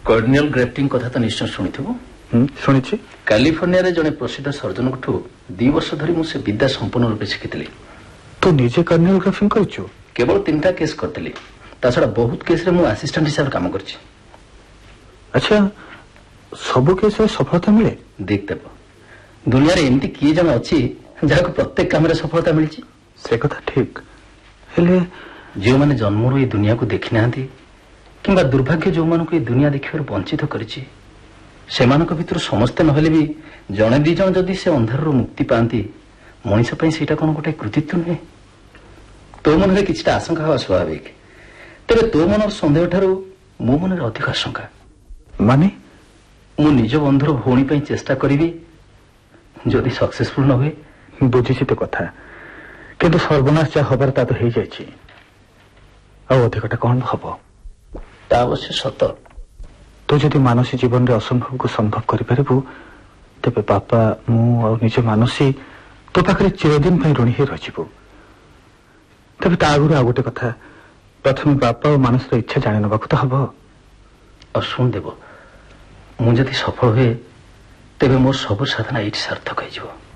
कर्नियल ग्रेफ्टिंग कथा तो निश्चय शुणी शुणी कैलिफोर्निया रे जने प्रसिद्ध सर्जन ठू 2 वर्ष धरी मुझे विद्या संपूर्ण रूप शिखी तू निजे कर्नियल ग्राफिंग कर केवल 3टा केस करी छड़ा बहुत केस रे मु असिस्टेंट हिसाब काम कर। अच्छा सब केस सफलता मिले देख देव दुनिया रे एमती किए जन अच्छी जहाँ को प्रत्येक काम सफलता मिली से कथा ठीक हेले जो मैंने जन्मरू ये दुनिया को देखी ना कि दुर्भाग्य जो मान ये दुनिया देखिबार वंचित करिछि सेमानक भितर समस्ते नहले भी जने दी जन जदि से अंधार मुक्ति पाती मनीष सेटा कौन गोटे कृतित्व नुहे तो मन में किछटा आशंका हवा स्वाभाविक तेरे तो मन सन्देह ठारू मो मन अधिक आशंका माने मु निज बंधुर भौणी पे चेष्टा करी जदि सक्सेसफुल न हुए बुझी तो कथा किंतु सर्वनाश जहाँ हबार ता तो हो जाए अधिकटा कौन हम अवश्य सत तो जदि मानसी जीवन रे असंभव को संभव करिपारिबु तेबे बापा मु और निज मानसी तो पाखरे चिरदिन ପାଇଁ ऋणी हे रहिबु। तबे ता आगुर आ गोटे कथा प्रथम बापा और मानसर इच्छा जाने नबाकु तो हबो। और सुन देव मु जदि सफल हुए तेबे मोर सब साधना एठी सार्थक हो